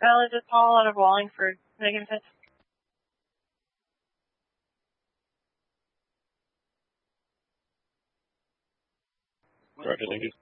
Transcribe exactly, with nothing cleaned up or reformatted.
Valid to call out of Wallingford. Megan Fitz. Roger, thank you.